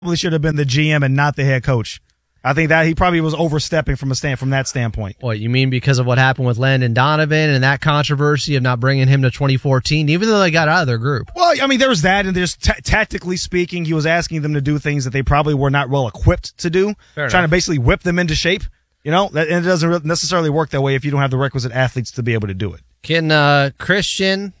Probably should have been the GM and not the head coach. I think that he probably was overstepping from that standpoint. What, you mean because of what happened with Landon Donovan and that controversy of not bringing him to 2014, even though they got out of their group? Well, I mean, there was that, and there's tactically speaking, he was asking them to do things that they probably were not well equipped to do, trying to basically whip them into shape. And it doesn't necessarily work that way if you don't have the requisite athletes to be able to do it. Can Christian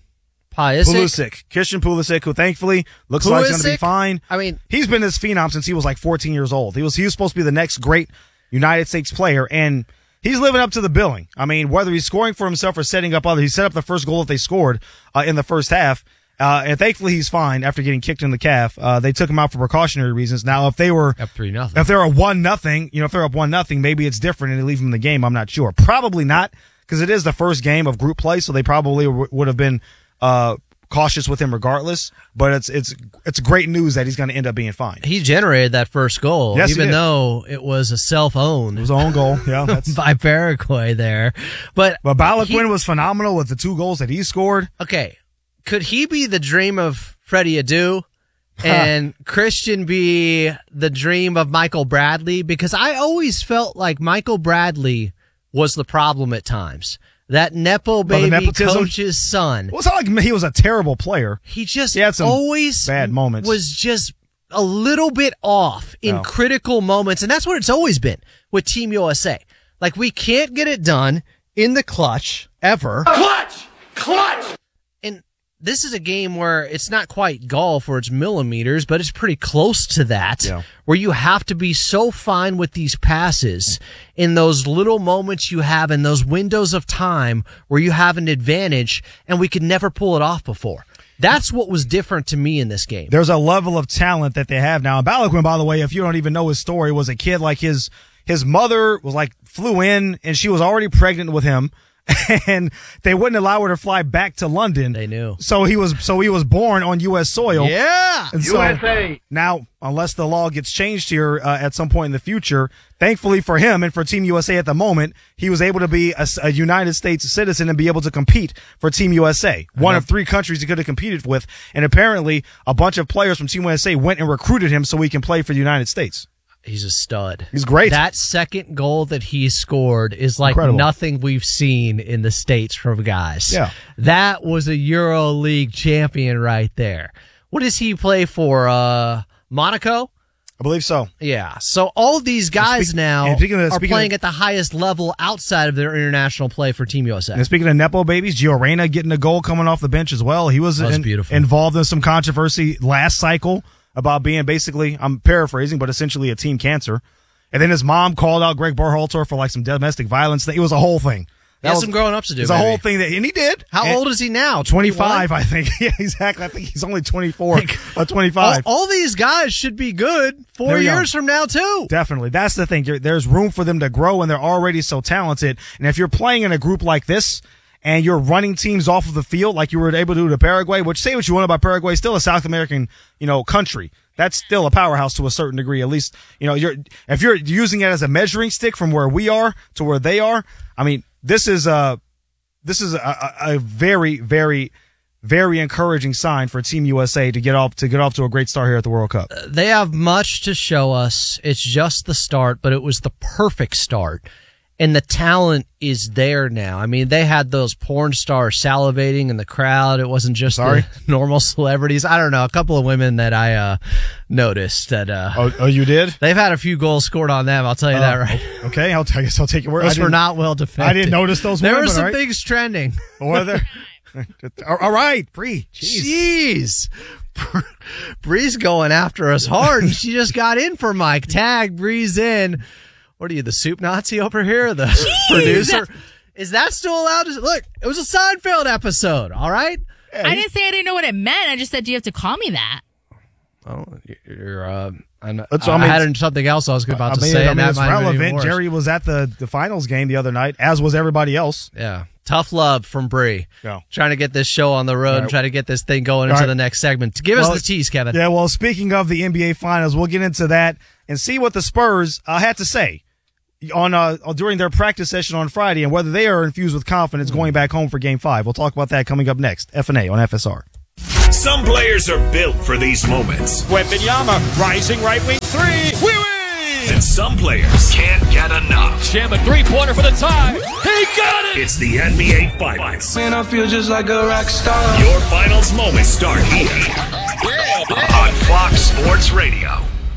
Pulisic, who thankfully looks like he's going to be fine. I mean, he's been this phenom since he was like 14 years old. He was supposed to be the next great United States player, and he's living up to the billing. I mean, whether he's scoring for himself or setting up others, he set up the first goal that they scored in the first half, and thankfully he's fine after getting kicked in the calf. They took him out for precautionary reasons. Now, if they were up 3-0, if they're up 1-0, if they're up 1-0, maybe it's different and they leave him in the game. I'm not sure. Probably not, because it is the first game of group play, so they probably would have been cautious with him regardless, but it's great news that he's going to end up being fine. He generated that first goal, even though it was a self-owned. It was an own goal, yeah, by Paraguay there. But Balogun was phenomenal with the 2 goals that he scored. Okay, could he be the dream of Freddie Adu and Christian be the dream of Michael Bradley? Because I always felt like Michael Bradley was the problem at times. That Nepo baby coach's son. Well, it's not like he was a terrible player. He just had some always bad moments. Was just a little bit off in critical moments, and that's what it's always been with Team USA. Like, we can't get it done in the clutch ever. Clutch! And this is a game where it's not quite golf or it's millimeters, but it's pretty close to that, where you have to be so fine with these passes in those little moments you have in those windows of time where you have an advantage, and we could never pull it off before. That's what was different to me in this game. There's a level of talent that they have now. And Balogun, by the way, if you don't even know his story, was a kid like his mother was like flew in and she was already pregnant with him. And they wouldn't allow her to fly back to London. They knew. So he was born on U.S. soil. Yeah. And USA. Now, unless the law gets changed here at some point in the future, thankfully for him and for Team USA at the moment, he was able to be a United States citizen and be able to compete for Team USA. One of 3 countries he could have competed with. And apparently a bunch of players from Team USA went and recruited him so he can play for the United States. He's a stud. He's great. That second goal that he scored is like nothing we've seen in the States from guys. Yeah. That was a Euro League champion right there. What does he play for? Monaco? I believe so. Yeah. So all of these guys now are playing at the highest level outside of their international play for Team USA. And speaking of Nepo babies, Gio Reyna getting a goal coming off the bench as well. He was involved in some controversy last cycle about being basically, I'm paraphrasing, but essentially a team cancer. And then his mom called out Greg Berhalter for like some domestic violence. It was a whole thing. He has some growing up to do. It's a whole thing and he did. How old is he now? 25, I think. Yeah, exactly. I think he's only 24 or 25. All these guys should be good 4 years from now, too. Definitely. That's the thing. There's room for them to grow, and they're already so talented. And if you're playing in a group like this, and you're running teams off of the field like you were able to do to Paraguay, which, say what you want about Paraguay, still a South American, country. That's still a powerhouse to a certain degree. At least, if you're using it as a measuring stick from where we are to where they are, I mean, this is a very, very, very encouraging sign for Team USA to get off to a great start here at the World Cup. They have much to show us. It's just the start, but it was the perfect start. And the talent is there now. I mean, they had those porn stars salivating in the crowd. It wasn't just the normal celebrities. I don't know. A couple of women that I noticed that. Oh, you did? They've had a few goals scored on them. I'll tell you that right. Okay, I guess I'll take your word. Those were not well defended. I didn't notice those. There were some things trending. Were there? All right, Bree. Jeez. Bree's going after us hard. She just got in for Mike. Tag Bree's in. What are you, the soup Nazi over here? The producer? Is that still allowed? Look, it was a Seinfeld episode, all right? Yeah, I didn't say I didn't know what it meant. I just said, do you have to call me that? Oh, I had something else I was about to say. It's relevant. Jerry was at the finals game the other night, as was everybody else. Yeah. Tough love from Bree. Yeah. Trying to get this show on the road and try to get this thing going into the next segment. Give us the tease, Kevin. Yeah, well, speaking of the NBA Finals, we'll get into that and see what the Spurs had to say during their practice session on Friday and whether they are infused with confidence going back home for Game 5. We'll talk about that coming up next. F&A on FSR. Some players are built for these moments. Wembanyama, rising right wing three. We win! And some players can't get enough. Sham a three-pointer for the tie. He got it! It's the NBA Finals. Man, I feel just like a rock star. Your finals moments start here on Fox Sports Radio.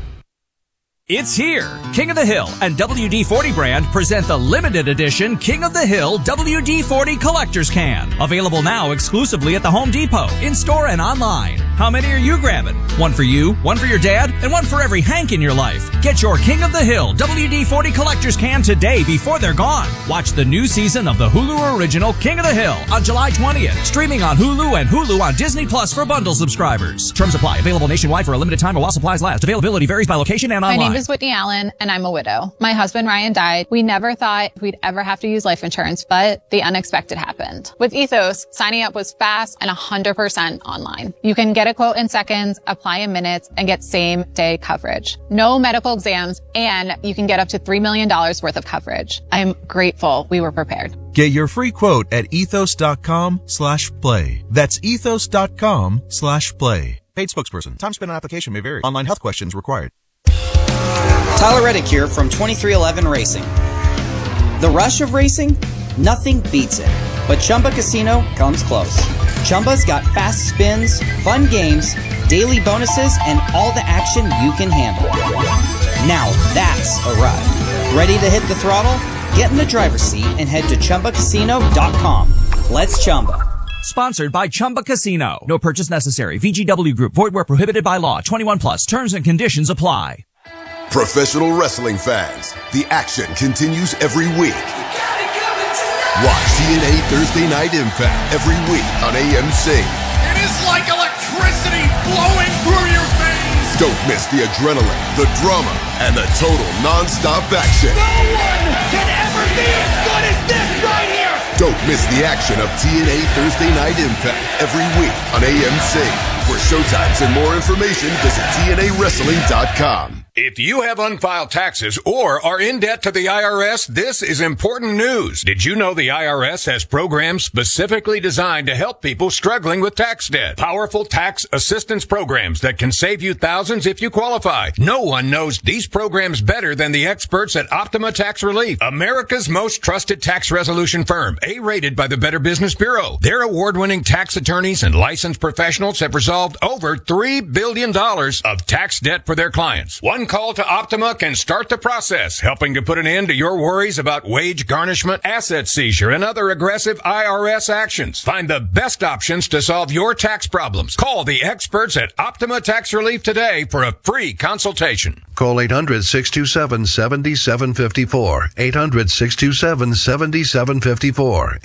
It's here. King of the Hill and WD-40 brand present the limited edition King of the Hill WD-40 Collector's Can. Available now exclusively at the Home Depot, in-store and online. How many are you grabbing? One for you, one for your dad, and one for every Hank in your life. Get your King of the Hill WD-40 Collector's Can today before they're gone. Watch the new season of the Hulu original King of the Hill on July 20th. Streaming on Hulu and Hulu on Disney Plus for bundle subscribers. Terms apply. Available nationwide for a limited time while supplies last. Availability varies by location and online. My name is Whitney Allen, and I'm a widow. My husband, Ryan, died. We never thought we'd ever have to use life insurance, but the unexpected happened. With Ethos, signing up was fast and 100% online. You can get a quote in seconds, apply in minutes, and get same-day coverage. No medical exams, and you can get up to $3 million worth of coverage. I'm grateful we were prepared. Get your free quote at ethos.com/play. That's ethos.com/play. Paid spokesperson. Time spent on application may vary. Online health questions required. Tyler Reddick here from 2311 Racing. The rush of racing? Nothing beats it. But Chumba Casino comes close. Chumba's got fast spins, fun games, daily bonuses, and all the action you can handle. Now that's a ride. Ready to hit the throttle? Get in the driver's seat and head to ChumbaCasino.com. Let's Chumba. Sponsored by Chumba Casino. No purchase necessary. VGW Group. Void where prohibited by law. 21 plus. Terms and conditions apply. Professional wrestling fans, the action continues every week. Watch TNA Thursday Night Impact every week on AMC. It is like electricity flowing through your veins. Don't miss the adrenaline, the drama, and the total non-stop action. No one can ever be as good as this right here. Don't miss the action of TNA Thursday Night Impact every week on AMC. For showtimes and more information, visit TNAWrestling.com. If you have unfiled taxes or are in debt to the IRS, this is important news. Did you know the IRS has programs specifically designed to help people struggling with tax debt? Powerful tax assistance programs that can save you thousands if you qualify. No one knows these programs better than the experts at Optima Tax Relief, America's most trusted tax resolution firm, A-rated by the Better Business Bureau. Their award-winning tax attorneys and licensed professionals have resolved over $3 billion of tax debt for their clients. One call to Optima can start the process, helping to put an end to your worries about wage garnishment, asset seizure, and other aggressive IRS actions. Find the best options to solve your tax problems. Call the experts at Optima Tax Relief today for a free consultation. Call 800-627-7754. 800-627-7754.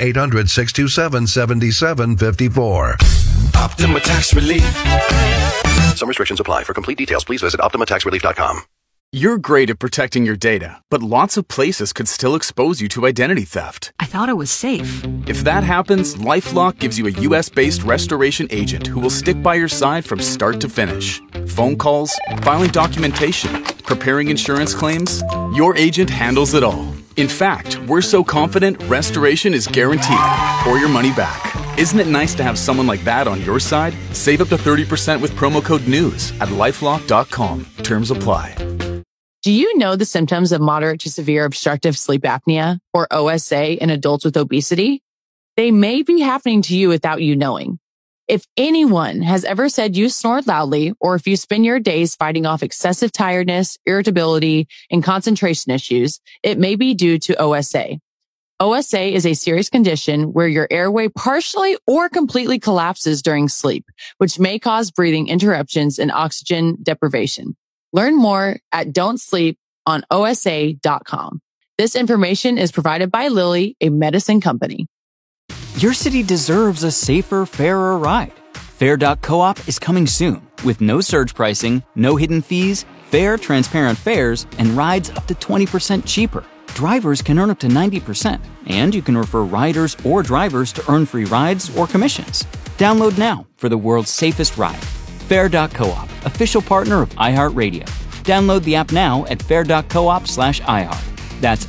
800-627-7754. Optima Tax Relief. Some restrictions apply. For complete details, please visit OptimaTaxRelief.com. You're great at protecting your data, but lots of places could still expose you to identity theft. I thought it was safe. If that happens, LifeLock gives you a U.S.-based restoration agent who will stick by your side from start to finish. Phone calls, filing documentation, preparing insurance claims, your agent handles it all. In fact, we're so confident restoration is guaranteed or your money back. Isn't it nice to have someone like that on your side? Save up to 30% with promo code NEWS at LifeLock.com. Terms apply. Do you know the symptoms of moderate to severe obstructive sleep apnea, or OSA, in adults with obesity? They may be happening to you without you knowing. If anyone has ever said you snore loudly, or if you spend your days fighting off excessive tiredness, irritability, and concentration issues, it may be due to OSA. OSA is a serious condition where your airway partially or completely collapses during sleep, which may cause breathing interruptions and oxygen deprivation. Learn more at don'tsleeponosa.com. This information is provided by Lilly, a medicine company. Your city deserves a safer, fairer ride. Fair.coop is coming soon with no surge pricing, no hidden fees, fair, transparent fares, and rides up to 20% cheaper. Drivers can earn up to 90%, and you can refer riders or drivers to earn free rides or commissions. Download now for the world's safest ride. Fair.coop, official partner of iHeartRadio. Download the app now at fair.coop/iHeart. That's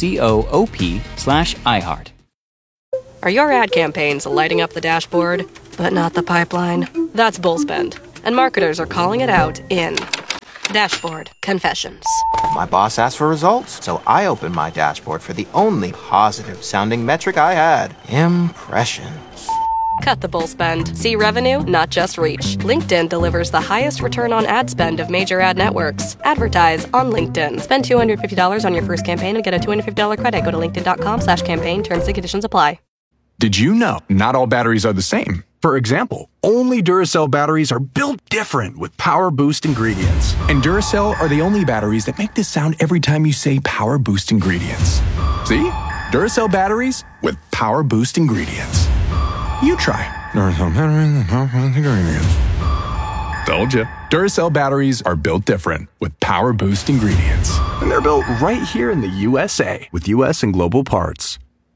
FARE.coop/iHeart. Are your ad campaigns lighting up the dashboard? but not the pipeline. That's Bullspend. And marketers are calling it out in Dashboard Confessions. My boss asked for results, so I opened my dashboard for the only positive-sounding metric I had. Impressions. Cut the bull spend. See revenue, not just reach. LinkedIn delivers the highest return on ad spend of major ad networks. Advertise on LinkedIn. Spend $250 on your first campaign and get a $250 credit. Go to linkedin.com/campaign. Terms and conditions apply. Did you know not all batteries are the same? For example, only Duracell batteries are built different with Power Boost ingredients. And Duracell are the only batteries that make this sound every time you say Power Boost ingredients. See? Duracell batteries with Power Boost ingredients. You try. Duracell batteries with Power Boost ingredients. Told you. Duracell batteries are built different with Power Boost ingredients. And they're built right here in the USA with US and global parts.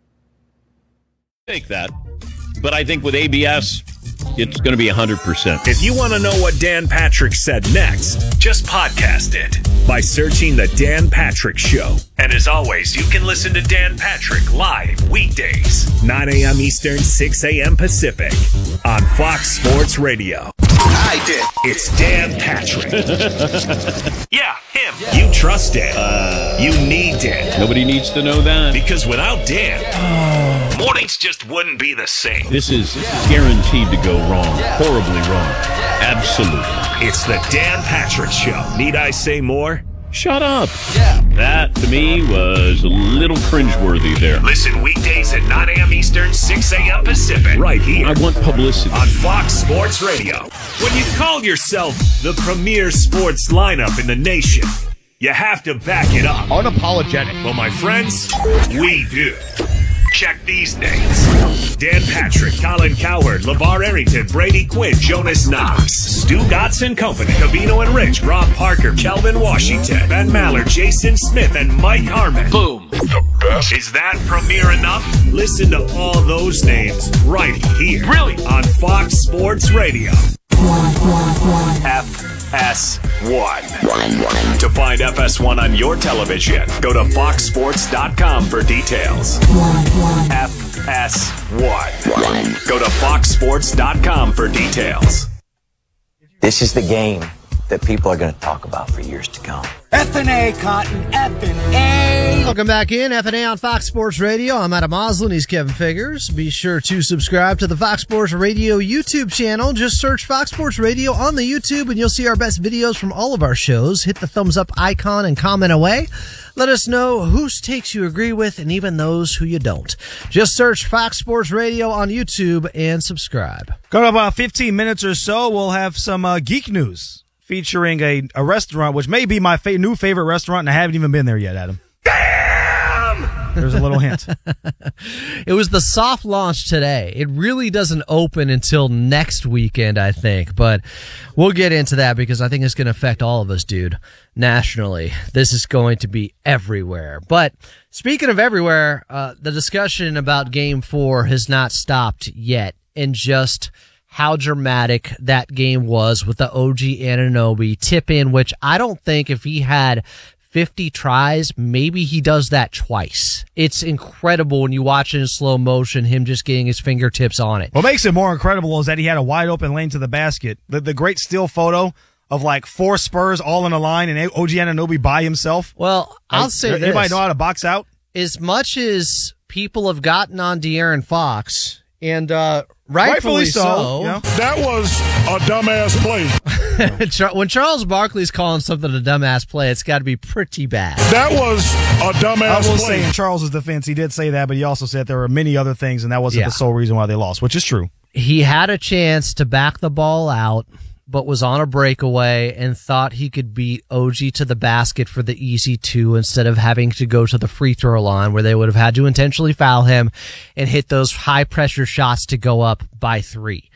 Take that. But I think with ABS, it's going to be 100%. If you want to know what Dan Patrick said next, just podcast it by searching The Dan Patrick Show. And as always, you can listen to Dan Patrick live weekdays, 9 a.m. Eastern, 6 a.m. Pacific on Fox Sports Radio. I did. It's Dan Patrick. Yeah, him. You trust Dan. You need Dan. Nobody needs to know that. Because without Dan, mornings just wouldn't be the same. This is guaranteed to go wrong. Horribly wrong. Absolutely. It's the Dan Patrick Show. Need I say more? Shut up. That, to me, was a little cringeworthy there. Listen weekdays at 9 a.m. Eastern, 6 a.m. Pacific. Right here. I want publicity. On Fox Sports Radio. When you call yourself the premier sports lineup in the nation, you have to back it up. Unapologetic. Well, my friends, we do. Check these names: Dan Patrick, Colin Cowherd, LeVar Arrington, Brady Quinn, Jonas Knox, Stu Gotts and Company, Covino and Rich, Rob Parker, Kelvin Washington, Ben Maller, Jason Smith, and Mike Harmon. Boom. The best. Is that premiere enough? Listen to all those names right here. Really? On Fox Sports Radio. FS1. To find FS1 on your television, go to foxsports.com for details. FS1. Go to foxsports.com for details. This is the game that people are going to talk about for years to come. F&A, Cotton, F&A. Welcome back in, F&A on Fox Sports Radio. I'm Adam Oslin, he's Kevin Figures. Be sure to subscribe to the Fox Sports Radio YouTube channel. Just search Fox Sports Radio on the YouTube and you'll see our best videos from all of our shows. Hit the thumbs up icon and comment away. Let us know whose takes you agree with and even those who you don't. Just search Fox Sports Radio on YouTube and subscribe. Go to about 15 minutes or so, we'll have some geek news featuring a restaurant, which may be my new favorite restaurant, and I haven't even been there yet, Adam. Damn! There's a little hint. It was the soft launch today. It really doesn't open until next weekend, I think. But we'll get into that because I think it's going to affect all of us, dude, nationally. This is going to be everywhere. But speaking of everywhere, the discussion about Game 4 has not stopped yet, and just how dramatic that game was with the OG Anunoby tip in, which I don't think if he had 50 tries, maybe he does that twice. It's incredible when you watch it in slow motion, him just getting his fingertips on it. What makes it more incredible is that he had a wide open lane to the basket. The great still photo of like 4 Spurs all in a line and OG Anunoby by himself. Well, I'll say this. Anybody know how to box out? As much as people have gotten on De'Aaron Fox, and rightfully so. Yeah. That was a dumbass play. When Charles Barkley's calling something a dumbass play, it's got to be pretty bad. That was a dumbass play. I will say, in Charles's defense, he did say that, but he also said there were many other things, and that wasn't the sole reason why they lost, which is true. He had a chance to back the ball out, but was on a breakaway and thought he could beat OG to the basket for the easy 2 instead of having to go to the free throw line where they would have had to intentionally foul him and hit those high pressure shots to go up by 3.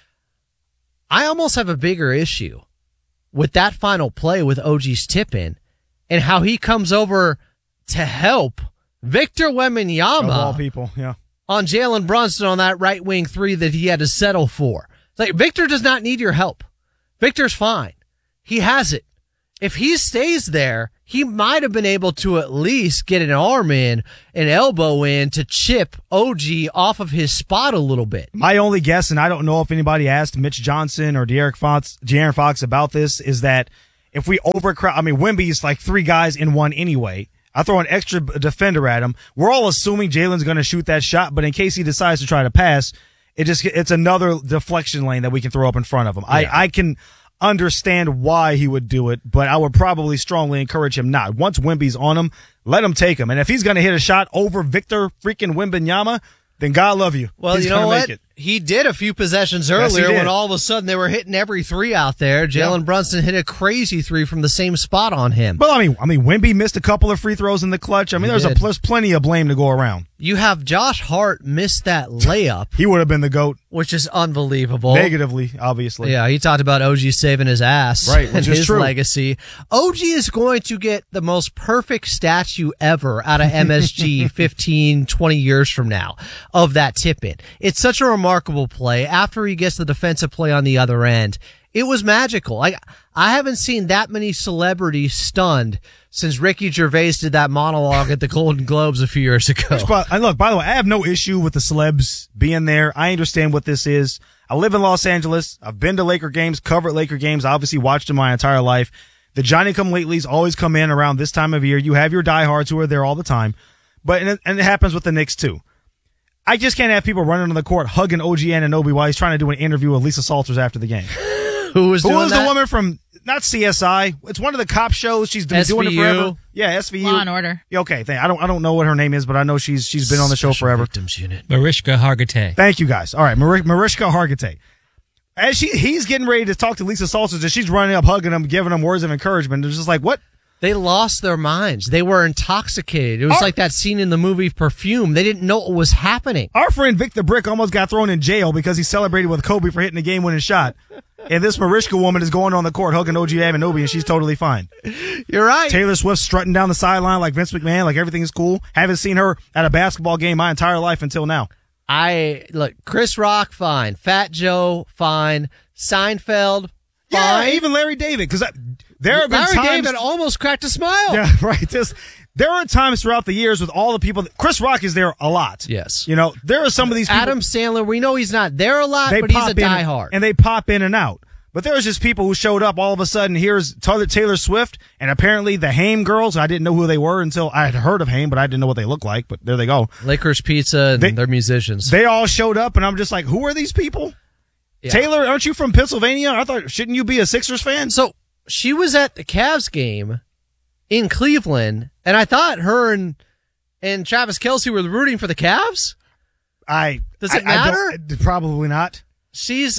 I almost have a bigger issue with that final play with OG's tip in and how he comes over to help Victor Wembanyama of all people, on Jalen Brunson on that right wing 3 that he had to settle for. Like, Victor does not need your help. Victor's fine. He has it. if he stays there, he might have been able to at least get an arm in, an elbow in to chip OG off of his spot a little bit. My only guess, and I don't know if anybody asked Mitch Johnson or De'Aaron Fox about this, is that if we overcrowd, I mean, Wemby's like 3 guys in one anyway. I throw an extra defender at him. We're all assuming Jalen's going to shoot that shot, but in case he decides to try to pass, it's another deflection lane that we can throw up in front of him. Yeah. I can understand why he would do it, but I would probably strongly encourage him not. Once Wemby's on him, let him take him. And if he's going to hit a shot over Victor freaking Wembanyama, then God love you. Well, you know what? He did a few possessions earlier when all of a sudden they were hitting every 3 out there. Jalen Brunson hit a crazy 3 from the same spot on him. Well, I mean, Wemby missed a couple of free throws in the clutch. I mean, there's plenty of blame to go around. You have Josh Hart miss that layup. He would have been the GOAT. Which is unbelievable. Negatively, obviously. Yeah, he talked about OG saving his ass. Right, and his legacy. OG is going to get the most perfect statue ever out of MSG 15, 20 years from now of that tip-in. It's such a remarkable play. After he gets the defensive play on the other end, it was magical. I haven't seen that many celebrities stunned since Ricky Gervais did that monologue at the Golden Globes a few years ago. And look, by the way, I have no issue with the celebs being there. I understand what this is. I live in Los Angeles. I've been to Laker games, covered Laker games, obviously watched them my entire life. The Johnny-come-latelys always come in around this time of year. You have your diehards who are there all the time. And it happens with the Knicks too. I just can't have people running on the court hugging OG Anunoby while he's trying to do an interview with Lisa Salters after the game. Who was the woman from, not CSI, it's one of the cop shows. She's been doing it forever. Yeah, SVU. Law and Order. Yeah, okay, I don't know what her name is, but I know she's been on the show forever. Victims Unit. Mariska Hargitay. Thank you, guys. All right, Mariska Hargitay. As he's getting ready to talk to Lisa Salters, and she's running up, hugging him, giving him words of encouragement. It's just like, what? They lost their minds. They were intoxicated. It was like that scene in the movie Perfume. They didn't know what was happening. Our friend Vic the Brick almost got thrown in jail because he celebrated with Kobe for hitting a game-winning shot. And this Mariska woman is going on the court hugging OG Anunoby, and she's totally fine. You're right. Taylor Swift strutting down the sideline like Vince McMahon, like everything is cool. Haven't seen her at a basketball game my entire life until now. Chris Rock, fine. Fat Joe, fine. Seinfeld, fine. Yeah, even Larry David, because there have been times Larry David almost cracked a smile. Yeah, right. There are times throughout the years with all the people. Chris Rock is there a lot. Yes. You know, there are some of these people. Adam Sandler, we know he's not there a lot, but he's a diehard. And they pop in and out. But there's just people who showed up all of a sudden. Here's Taylor Swift, and apparently the Haim girls. I didn't know who they were until I had heard of Haim, but I didn't know what they looked like. But there they go. Lakers Pizza, and they're musicians. They all showed up, and I'm just like, who are these people? Yeah. Taylor, aren't you from Pennsylvania? Shouldn't you be a Sixers fan? So she was at the Cavs game in Cleveland, and I thought her and Travis Kelce were rooting for the Cavs. Does it matter? Probably not. She's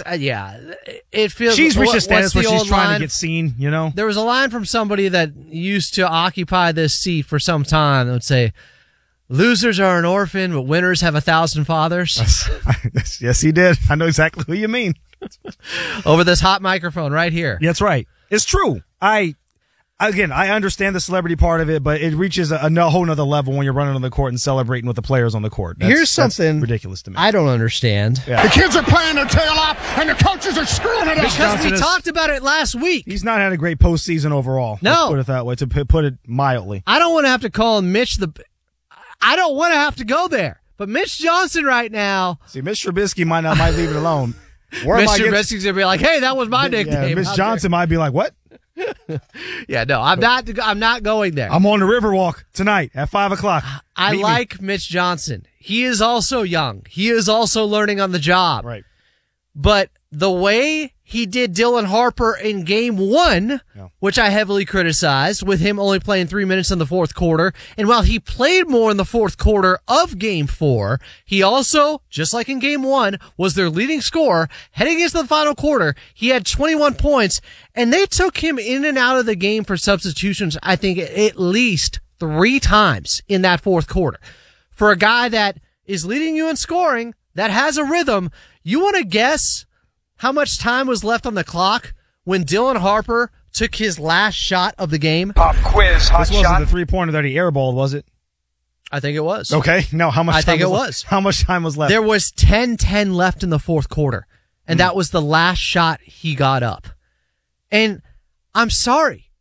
it feels she's reached a status where she's trying to get seen, you know. There was a line from somebody that used to occupy this seat for some time that would say, "Losers are an orphan, but winners have 1,000 fathers." Yes, he did. I know exactly who you mean. Over this hot microphone right here. That's right. It's true. I understand the celebrity part of it, but it reaches a whole nother level when you're running on the court and celebrating with the players on the court. Here's something ridiculous to me. I don't understand. Yeah. The kids are playing their tail off, and the coaches are screwing it up. Because we talked about it last week. He's not had a great postseason overall. No. Let's put it that way, to put it mildly. I don't want to have to call Mitch I don't want to have to go there. But Mitch Johnson right now. See, Mitch Trubisky might leave it alone. Mitch Trubisky's going to be like, hey, that was my nickname. Yeah, Mitch Johnson might be like, what? Yeah, no, I'm not going there. I'm on the Riverwalk tonight at 5:00. I like Mitch Johnson. He is also young. He is also learning on the job. Right. But the way he did Dylan Harper in game 1, which I heavily criticized, with him only playing 3 minutes in the fourth quarter, and while he played more in the fourth quarter of game 4, he also, just like in game 1, was their leading scorer. Heading into the final quarter, he had 21 points, and they took him in and out of the game for substitutions, I think, at least 3 times in that fourth quarter. For a guy that is leading you in scoring, that has a rhythm, you want to guess how much time was left on the clock when Dylan Harper took his last shot of the game? Pop quiz, hot shot. This wasn't the three-pointer that he airballed, was it? I think it was. Okay. No, how much time I think it was. How much time was left? There was 10-10 left in the fourth quarter, and that was the last shot he got up. And I'm sorry.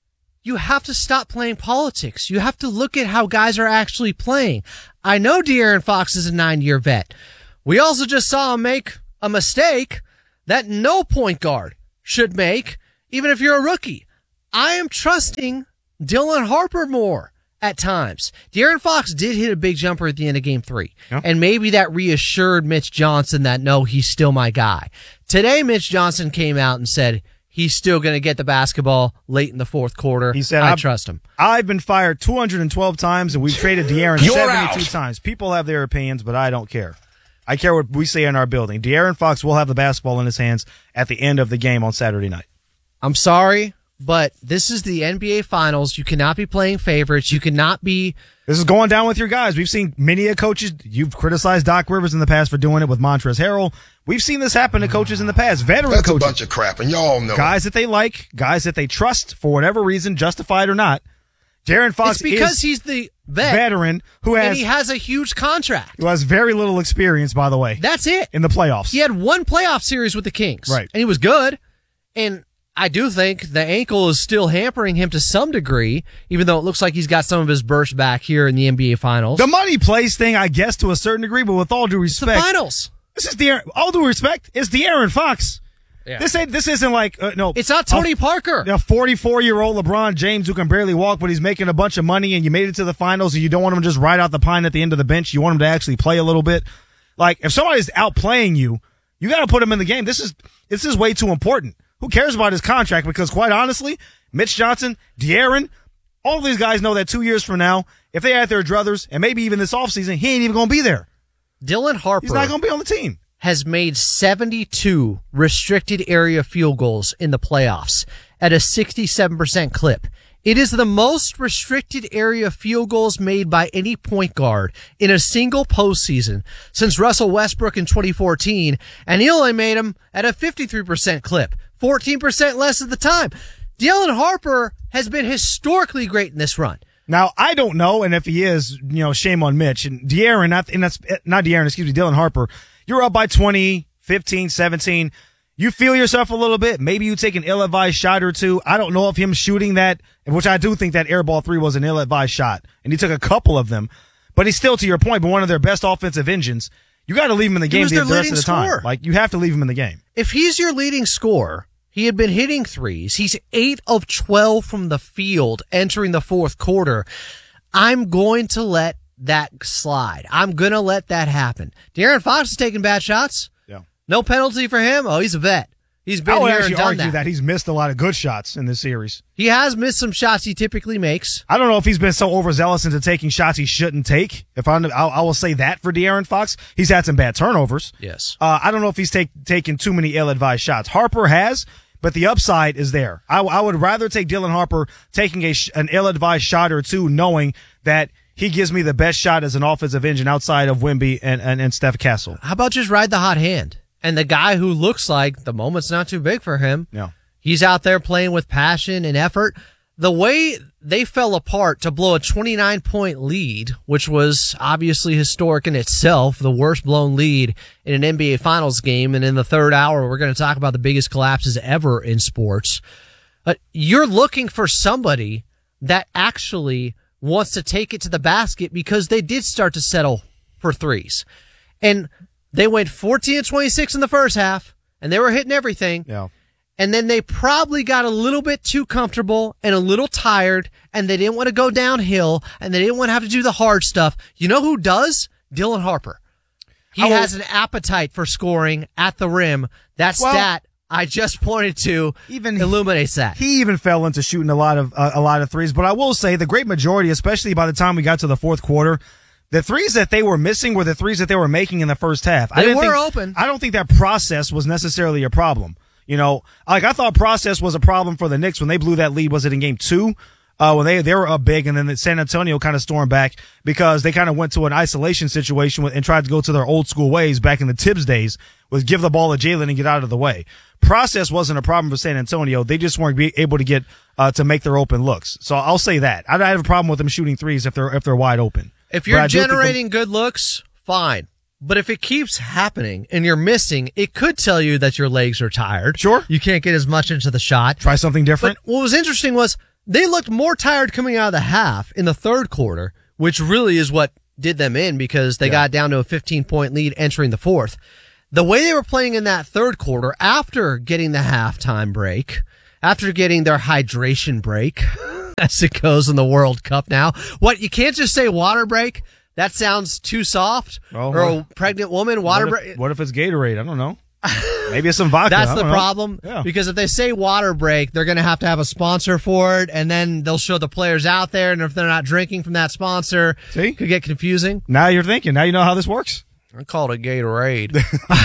you have to stop playing politics. You have to look at how guys are actually playing. I know De'Aaron Fox is a 9-year vet. We also just saw him make a mistake that no point guard should make, even if you're a rookie. I am trusting Dylan Harper more at times. De'Aaron Fox did hit a big jumper at the end of game 3. Yeah. And maybe that reassured Mitch Johnson that, no, he's still my guy. Today, Mitch Johnson came out and said he's still going to get the basketball late in the fourth quarter. He said, I trust him. I've been fired 212 times, and we've traded De'Aaron 72 times. People have their opinions, but I don't care. I care what we say in our building. De'Aaron Fox will have the basketball in his hands at the end of the game on Saturday night. I'm sorry, but this is the NBA Finals. You cannot be playing favorites. You cannot be... This is going down with your guys. We've seen many coaches. You've criticized Doc Rivers in the past for doing it with Montrezl Harrell. We've seen this happen to coaches in the past. Veteran That's coaches. That's a bunch of crap, and y'all know guys that they like, guys that they trust for whatever reason, justified or not. De'Aaron Fox it's because he's the veteran who has... And he has a huge contract. Who has very little experience, by the way. That's it. In the playoffs. He had one playoff series with the Kings. Right. And he was good. And I do think the ankle is still hampering him to some degree, even though it looks like he's got some of his burst back here in the NBA Finals. The money plays thing, I guess, to a certain degree, but with all due respect... It's the Finals. This is all due respect, it's De'Aaron Fox. Yeah. This isn't like, no. It's not Tony Parker. A 44-year-old LeBron James who can barely walk, but he's making a bunch of money, and you made it to the finals, and you don't want him to just ride out the pine at the end of the bench. You want him to actually play a little bit. Like, if somebody's outplaying you, you got to put him in the game. This is way too important. Who cares about his contract? Because quite honestly, Mitch Johnson, De'Aaron, all of these guys know that 2 years from now, if they had their druthers, and maybe even this offseason, he ain't even going to be there. Dylan Harper. He's not going to be on the team. Has made 72 restricted area field goals in the playoffs at a 67% clip. It is the most restricted area field goals made by any point guard in a single postseason since Russell Westbrook in 2014, and he only made them at a 53% clip, 14% less of the time. Dylan Harper has been historically great in this run. Now, I don't know, and if he is, shame on Mitch. And De'Aaron, Dylan Harper, you're up by 20, 15, 17. You feel yourself a little bit. Maybe you take an ill-advised shot or two. I don't know if him shooting that, which I do think that airball 3 was an ill-advised shot, and he took a couple of them. But he's still, to your point, but one of their best offensive engines. You got to leave him in the game the rest of the time. Like, you have to leave him in the game. If he's your leading scorer, he had been hitting threes. He's 8 of 12 from the field entering the fourth quarter. I'm going to let that slide. I'm going to let that happen. De'Aaron Fox is taking bad shots. Yeah. No penalty for him. Oh, he's a vet. He's been here and done argue that he's missed a lot of good shots in this series. He has missed some shots he typically makes. I don't know if he's been so overzealous into taking shots he shouldn't take. I will say that for De'Aaron Fox. He's had some bad turnovers. Yes. I don't know if he's taken too many ill-advised shots. Harper has, but the upside is there. I would rather take Dylan Harper taking an ill-advised shot or two, knowing that he gives me the best shot as an offensive engine outside of Wemby and Steph Castle. How about just ride the hot hand? And the guy who looks like the moment's not too big for him. Yeah. He's out there playing with passion and effort. The way they fell apart to blow a 29-point lead, which was obviously historic in itself, the worst blown lead in an NBA Finals game. And in the third hour, we're going to talk about the biggest collapses ever in sports. You're looking for somebody that actually wants to take it to the basket because they did start to settle for threes. And they went 14-26 in the first half, and they were hitting everything. Yeah. And then they probably got a little bit too comfortable and a little tired, and they didn't want to go downhill, and they didn't want to have to do the hard stuff. You know who does? Dylan Harper. He has an appetite for scoring at the rim. That stat I just pointed to illuminates that. He even fell into shooting a lot of threes. But I will say the great majority, especially by the time we got to the fourth quarter, the threes that they were missing were the threes that they were making in the first half. They were open. I don't think that process was necessarily a problem. I thought process was a problem for the Knicks when they blew that lead. Was it in game 2? When they were up big, and then San Antonio kind of stormed back because they kind of went to an isolation situation and tried to go to their old school ways back in the Tibbs days, was give the ball to Jalen and get out of the way. Process wasn't a problem for San Antonio. They just weren't able to get to make their open looks. So I'll say that. I have a problem with them shooting threes if they're wide open. If you're generating good looks, fine. But if it keeps happening and you're missing, it could tell you that your legs are tired. Sure. You can't get as much into the shot. Try something different. But what was interesting was They looked more tired coming out of the half in the third quarter, which really is what did them in because they got down to a 15-point lead entering the fourth. The way they were playing in that third quarter, after getting the halftime break, after getting their hydration break, as it goes in the World Cup now, what, you can't just say water break? That sounds too soft. Or a pregnant woman, water break. What if it's Gatorade? I don't know. Maybe it's some vodka. That's the problem. Yeah. Because if they say water break, they're going to have a sponsor for it, and then they'll show the players out there, and if they're not drinking from that sponsor, it could get confusing. Now you're thinking. Now you know how this works. I call it a Gatorade.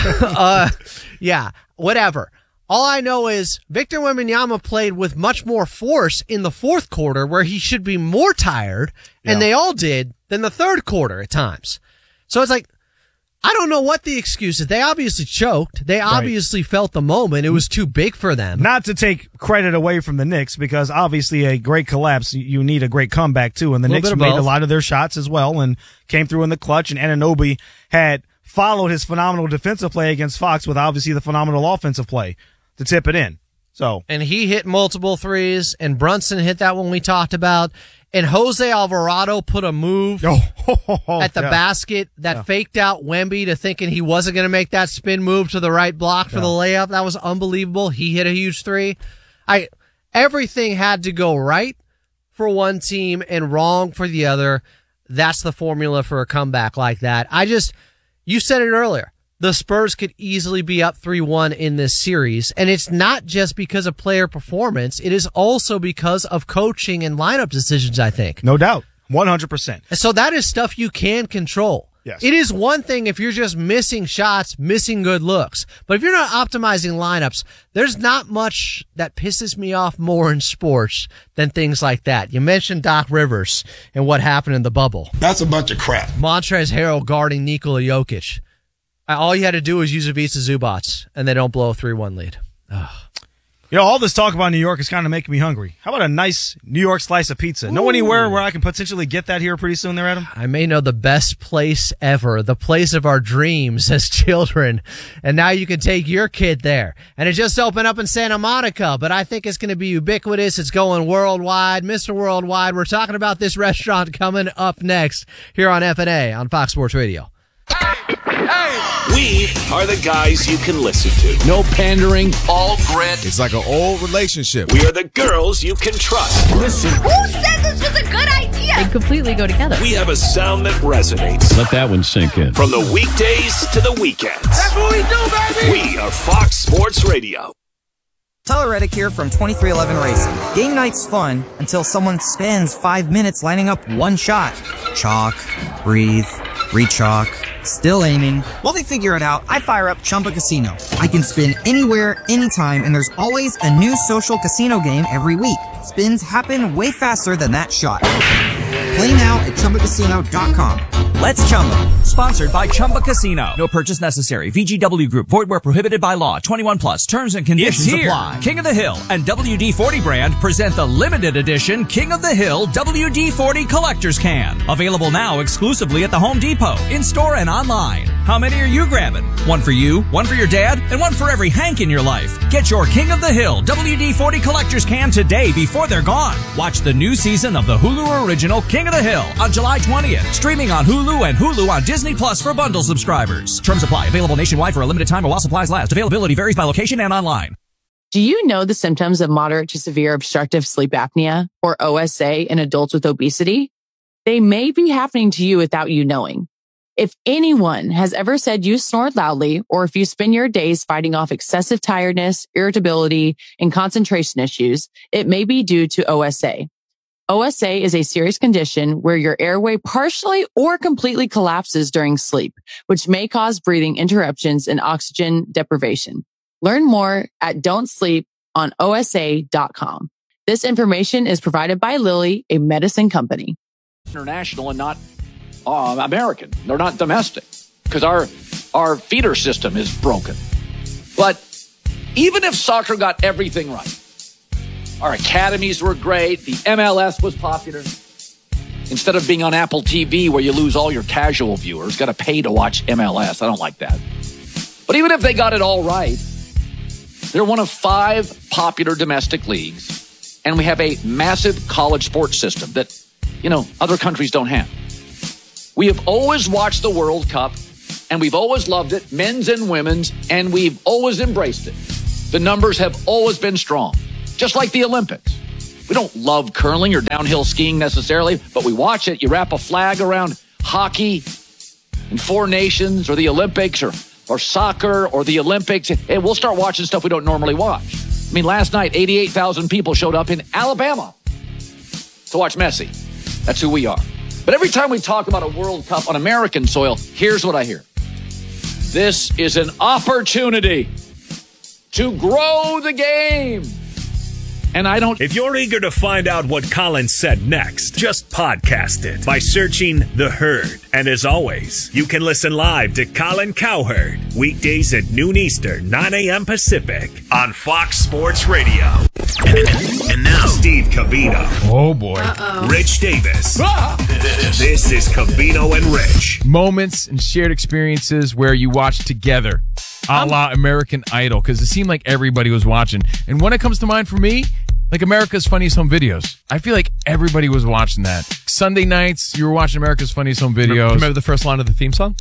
Yeah, whatever. All I know is Victor Wembanyama played with much more force in the fourth quarter where he should be more tired, and they all did, than the third quarter at times. So it's like, I don't know what the excuse is. They obviously choked. They obviously felt the moment. It was too big for them. Not to take credit away from the Knicks, because obviously a great collapse, you need a great comeback too. And the Knicks made a lot of their shots as well and came through in the clutch. And Anunoby had followed his phenomenal defensive play against Fox with obviously the phenomenal offensive play to tip it in. And he hit multiple threes, and Brunson hit that one we talked about. And Jose Alvarado put a move at the basket that faked out Wemby to thinking he wasn't going to make that spin move to the right block for the layup. That was unbelievable. He hit a huge three. Everything had to go right for one team and wrong for the other. That's the formula for a comeback like that. You said it earlier. The Spurs could easily be up 3-1 in this series, and it's not just because of player performance. It is also because of coaching and lineup decisions, I think. No doubt. 100%. So that is stuff you can control. Yes. It is one thing if you're just missing shots, missing good looks. But if you're not optimizing lineups, there's not much that pisses me off more in sports than things like that. You mentioned Doc Rivers and what happened in the bubble. That's a bunch of crap. Montrezl Harrell guarding Nikola Jokic. All you had to do was use Ivica Zubac, and they don't blow a 3-1 lead. Ugh. You know, all this talk about New York is kind of making me hungry. How about a nice New York slice of pizza? Know anywhere where I can potentially get that here pretty soon there, Adam? I may know the best place ever, the place of our dreams as children, and now you can take your kid there. And it just opened up in Santa Monica, but I think it's going to be ubiquitous. It's going worldwide. Mr. Worldwide, we're talking about this restaurant coming up next here on FNA on Fox Sports Radio. We are the guys you can listen to. No pandering. All grit. It's like an old relationship. We are the girls you can trust. Listen. Who said this was a good idea? They completely go together. We have a sound that resonates. Let that one sink in. From the weekdays to the weekends. That's what we do, baby! We are Fox Sports Radio. Tyler Reddick here from 2311 Racing. Game night's fun until someone spends 5 minutes lining up one shot. Chalk, breathe, re-chalk, still aiming. While they figure it out, I fire up Chumba Casino. I can spin anywhere, anytime, and there's always a new social casino game every week. Spins happen way faster than that shot. Play now at ChumbaCasino.com. Let's Chumba. Sponsored by Chumba Casino. No purchase necessary. VGW Group. Void where prohibited by law. 21 plus. Terms and conditions apply. King of the Hill and WD-40 brand present the limited edition King of the Hill WD-40 Collector's Can. Available now exclusively at the Home Depot, in-store and online. How many are you grabbing? One for you, one for your dad, and one for every Hank in your life. Get your King of the Hill WD-40 Collector's Can today before they're gone. Watch the new season of the Hulu original King of the Hill on July 20th. Streaming on Hulu and Hulu on Disney Plus for bundle subscribers. Terms apply. Available nationwide for a limited time or while supplies last. Availability varies by location and online. Do you know the symptoms of moderate to severe obstructive sleep apnea, or OSA, in adults with obesity? They may be happening to you without you knowing. If anyone has ever said you snored loudly, or if you spend your days fighting off excessive tiredness, irritability, and concentration issues, it may be due to OSA. OSA is a serious condition where your airway partially or completely collapses during sleep, which may cause breathing interruptions and oxygen deprivation. Learn more at don'tsleeponosa.com. This information is provided by Lilly, a medicine company. International and not American. They're not domestic because our feeder system is broken. But even if soccer got everything right, our academies were great, the MLS was popular. Instead of being on Apple TV where you lose all your casual viewers, got to pay to watch MLS. I don't like that. But even if they got it all right, they're one of 5 popular domestic leagues and we have a massive college sports system that, other countries don't have. We have always watched the World Cup, and we've always loved it, men's and women's, and we've always embraced it. The numbers have always been strong, just like the Olympics. We don't love curling or downhill skiing necessarily, but we watch it. You wrap a flag around hockey and Four Nations or the Olympics or soccer or the Olympics. Hey, we'll start watching stuff we don't normally watch. I mean, last night, 88,000 people showed up in Alabama to watch Messi. That's who we are. But every time we talk about a World Cup on American soil, here's what I hear. This is an opportunity to grow the game. And I don't... If you're eager to find out what Colin said next, just podcast it by searching The Herd. And as always, you can listen live to Colin Cowherd weekdays at noon Eastern, 9 a.m. Pacific on Fox Sports Radio. And now, Steve Covino. Oh, boy. Rich Davis. This is Covino and Rich. Moments and shared experiences where you watch together, a la American Idol, because it seemed like everybody was watching. And when it comes to mind for me, like America's Funniest Home Videos. I feel like everybody was watching that. Sunday nights, you were watching America's Funniest Home Videos. Remember the first line of the theme song?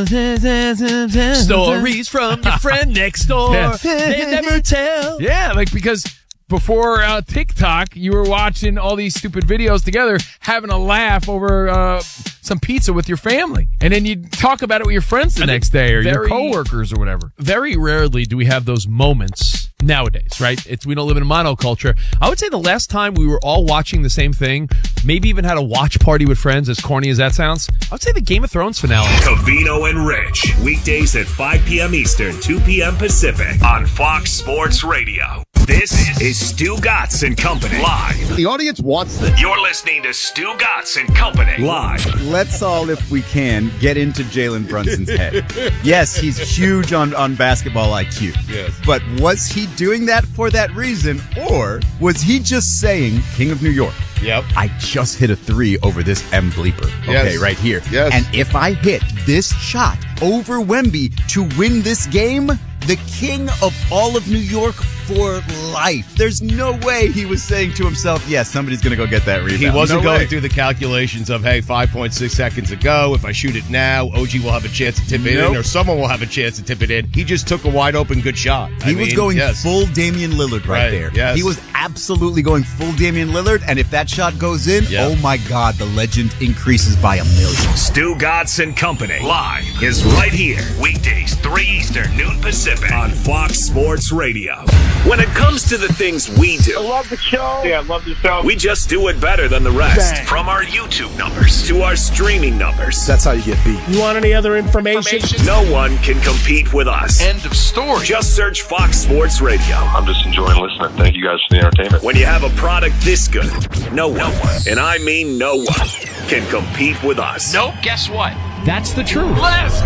Stories from your friend next door. Yeah. They never tell. Yeah, like because before TikTok, you were watching all these stupid videos together, having a laugh over some pizza with your family. And then you'd talk about it with your friends the next day or your coworkers or whatever. Very rarely do we have those moments nowadays, right? We don't live in a monoculture. I would say the last time we were all watching the same thing, maybe even had a watch party with friends, as corny as that sounds, I would say the Game of Thrones finale. Covino and Rich, weekdays at 5 p.m. Eastern, 2 p.m. Pacific on Fox Sports Radio. This is Stu Gatz and Company live. The audience wants this. You're listening to Stu Gatz and Company live. Let's all, if we can, get into Jalen Brunson's head. Yes, he's huge on basketball IQ. Yes. But was he doing that for that reason, or was he just saying, King of New York? Yep. I just hit a 3 over this M bleeper. Okay, yes. Right here. Yes. And if I hit this shot over Wemby to win this game, the king of all of New York for life. There's no way he was saying to himself, yes, somebody's going to go get that rebound. He wasn't going through the calculations of, hey, 5.6 seconds ago, if I shoot it now, OG will have a chance to tip it in, or someone will have a chance to tip it in. He just took a wide open good shot. He was going full Damian Lillard right there. Yes. He was absolutely going full Damian Lillard, and if that shot goes in, oh my God, the legend increases by 1,000,000. Stu Gatz and Company live is right here, weekdays 3 Eastern, noon Pacific on Fox Sports Radio. When it comes to the things we do, I love the show. Yeah, I love the show. We just do it better than the rest. Dang. From our YouTube numbers to our streaming numbers. That's how you get beat. You want any other information? No one can compete with us. End of story. Just search Fox Sports Radio. I'm just enjoying listening. Thank you guys for the entertainment. When you have a product this good, no one, and I mean no one, can compete with us. Nope, guess what? That's the truth. Let's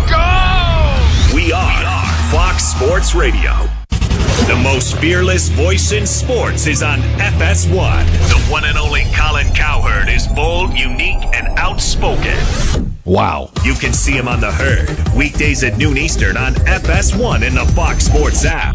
go! We are Fox Sports Radio. The most fearless voice in sports is on FS1. The one and only Colin Cowherd is bold, unique, and outspoken. Wow. You can see him on The Herd, weekdays at noon Eastern on FS1 in the Fox Sports app.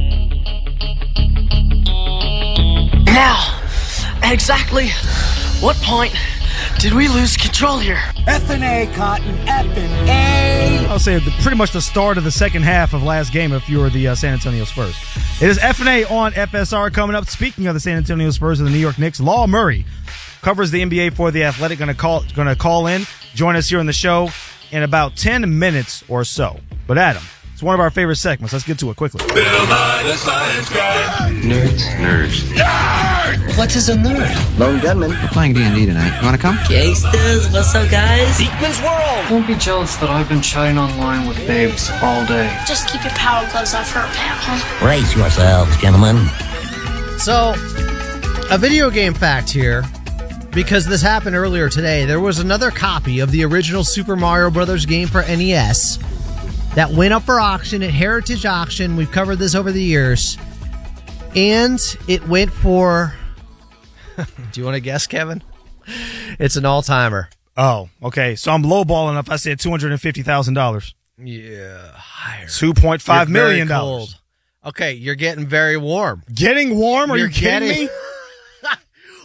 Now, at exactly what point did we lose control here? F&A, Cotton, F&A. I'll say pretty much the start of the second half of last game if you were the San Antonio Spurs. It is F&A on FSR coming up. Speaking of the San Antonio Spurs and the New York Knicks, Law Murray covers the NBA for The Athletic. Going to call in, join us here on the show in about 10 minutes or so. But Adam, it's one of our favorite segments. Let's get to it quickly. Bill Nye, the science guy. Nerds. Nerd! What is a nerd? Lone gunman. We're playing D&D tonight. You want to come? Gangsters, what's up, guys? Beekman's World! Don't be jealous that I've been chatting online with babes all day. Just keep your power gloves off her, pal, huh? Brace yourselves, gentlemen. So, a video game fact here, because this happened earlier today. There was another copy of the original Super Mario Brothers game for NES that went up for auction at Heritage Auction. We've covered this over the years. And it went for... Do you want to guess, Kevin? It's an all-timer. Oh, okay. So I'm lowballing if I said $250,000. Yeah, higher. $2.5 million. Cold. Okay, you're getting very warm. Getting warm? Are you kidding me?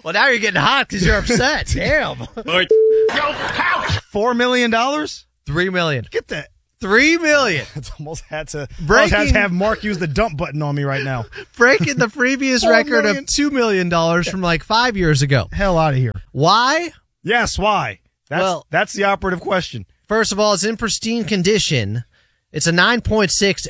Well, now you're getting hot because you're upset. Damn. $4 million? $3 million. Get that. $3 million. It's almost had to have Mark use the dump button on me right now. Breaking the previous record of $2 million from like 5 years ago. Hell out of here. Why? Yes, why? That's the operative question. First of all, it's in pristine condition. It's a 9.6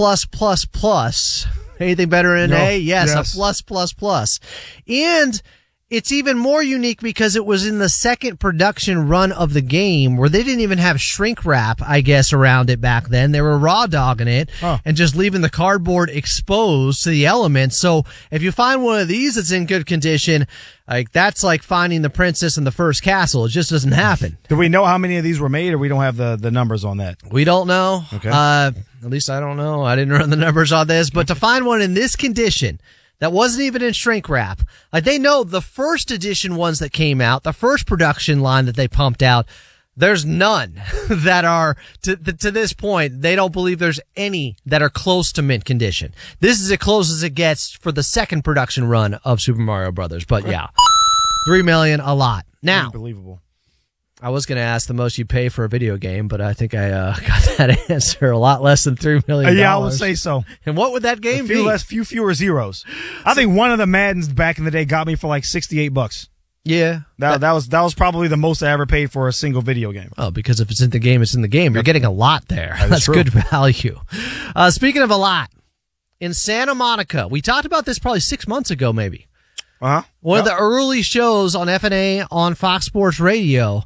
A+++. Anything better than an A? Yes, a plus. And it's even more unique because it was in the second production run of the game where they didn't even have shrink wrap, I guess, around it back then. They were raw dogging it and just leaving the cardboard exposed to the elements. So if you find one of these that's in good condition, like that's like finding the princess in the first castle. It just doesn't happen. Do we know how many of these were made, or we don't have the numbers on that? We don't know. Okay. At least I don't know. I didn't run the numbers on this, but to find one in this condition that wasn't even in shrink wrap, like they know the first edition ones that came out, the first production line that they pumped out, there's none that are to this point. They don't believe there's any that are close to mint condition. This is as close as it gets for the second production run of Super Mario Brothers. But yeah, $3 million, a lot. Now, unbelievable. I was going to ask the most you pay for a video game, but I think I got that answer. A lot less than $3 million. Yeah, I would say so. And what would that game be? Few fewer zeros. I think one of the Maddens back in the day got me for like $68. Yeah, that was probably the most I ever paid for a single video game. Oh, because if it's in the game, it's in the game. You're getting a lot there. That's true. Good value. Speaking of a lot, in Santa Monica, we talked about this probably 6 months ago, maybe. One of the early shows on FNA on Fox Sports Radio.